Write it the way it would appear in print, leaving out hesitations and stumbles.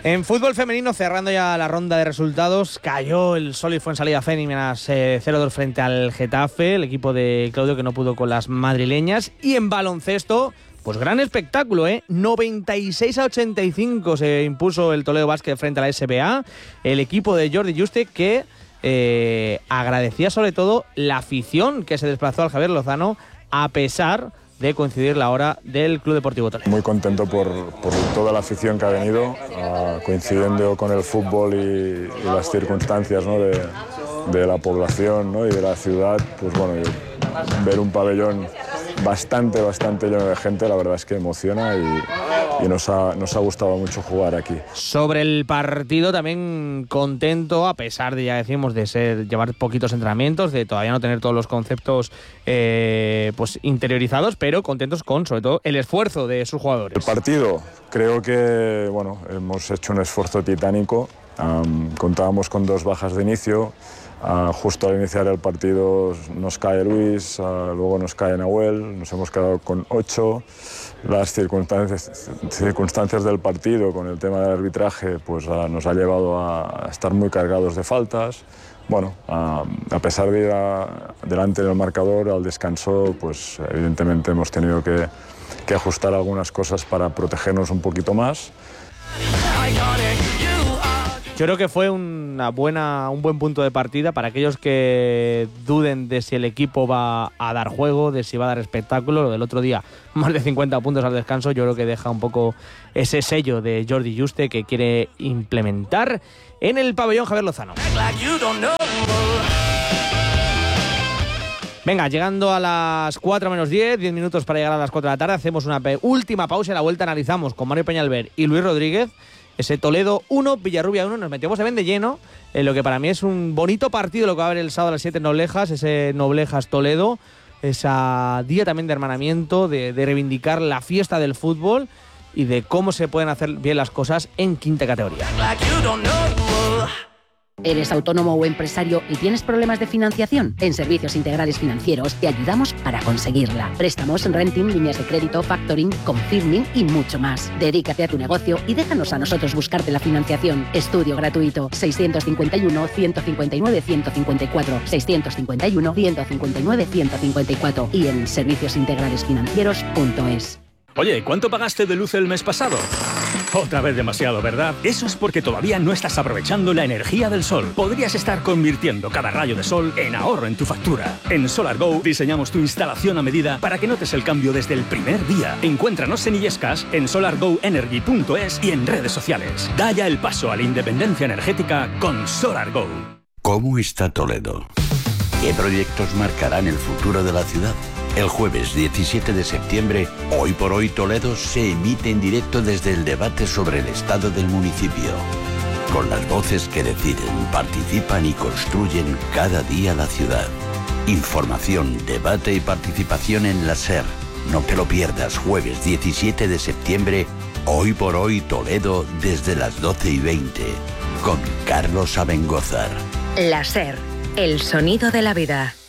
En fútbol femenino, cerrando ya la ronda de resultados, cayó el Sol y Fuensalida Féminas 0-2 frente al Getafe, el equipo de Claudio que no pudo con las madrileñas. Y en baloncesto, pues gran espectáculo, 96-85 se impuso el Toledo Basket frente a la SBA, el equipo de Jordi Juste que agradecía sobre todo la afición que se desplazó al Javier Lozano a pesar de coincidir la hora del Club Deportivo Toledo. Muy contento por toda la afición que ha venido, coincidiendo con el fútbol y las circunstancias, ¿no?, de la población, ¿no?, y de la ciudad. Pues bueno, ver un pabellón bastante lleno de gente, la verdad es que emociona y nos ha gustado mucho jugar aquí. Sobre el partido también contento, a pesar de, ya decimos, de llevar poquitos entrenamientos, de todavía no tener todos los conceptos pues interiorizados, pero contentos con, sobre todo, el esfuerzo de sus jugadores. El partido, creo que bueno, hemos hecho un esfuerzo titánico. Contábamos con 2 bajas de inicio. Justo al iniciar el partido nos cae Luis, luego nos cae Nahuel, nos hemos quedado con 8. Las circunstancias del partido con el tema del arbitraje pues nos ha llevado a estar muy cargados de faltas. Bueno, a pesar de ir delante del marcador, al descanso, pues evidentemente hemos tenido que ajustar algunas cosas para protegernos un poquito más. Yo creo que fue un buen punto de partida para aquellos que duden de si el equipo va a dar juego, de si va a dar espectáculo. Lo del otro día, más de 50 puntos al descanso, yo creo que deja un poco ese sello de Jordi Juste que quiere implementar en el pabellón Javier Lozano. Venga, llegando a las 4 menos 10 minutos para llegar a las 4 de la tarde, hacemos una última pausa y a la vuelta analizamos con Mario Peñalver y Luis Rodríguez ese Toledo 1, Villarrubia 1. Nos metemos de lleno en lo que para mí es un bonito partido, lo que va a haber el sábado a las 7 en Noblejas, ese Noblejas-Toledo, ese día también de hermanamiento, de reivindicar la fiesta del fútbol y de cómo se pueden hacer bien las cosas en quinta categoría. ¿Eres autónomo o empresario y tienes problemas de financiación? En Servicios Integrales Financieros te ayudamos para conseguirla. Préstamos, renting, líneas de crédito, factoring, confirming y mucho más. Dedícate a tu negocio y déjanos a nosotros buscarte la financiación. Estudio gratuito. 651-159-154. 651-159-154. Y en serviciosintegralesfinancieros.es. Oye, ¿cuánto pagaste de luz el mes pasado? Otra vez demasiado, ¿verdad? Eso es porque todavía no estás aprovechando la energía del sol. Podrías estar convirtiendo cada rayo de sol en ahorro en tu factura. En SolarGo diseñamos tu instalación a medida para que notes el cambio desde el primer día. Encuéntranos en Illescas, en solargoenergy.es y en redes sociales. Da ya el paso a la independencia energética con SolarGo. ¿Cómo está Toledo? ¿Qué proyectos marcarán el futuro de la ciudad? El jueves 17 de septiembre, Hoy por Hoy Toledo se emite en directo desde el debate sobre el estado del municipio. Con las voces que deciden, participan y construyen cada día la ciudad. Información, debate y participación en la SER. No te lo pierdas, jueves 17 de septiembre, Hoy por Hoy Toledo desde las 12:20. Con Carlos Abengózar. La SER, el sonido de la vida.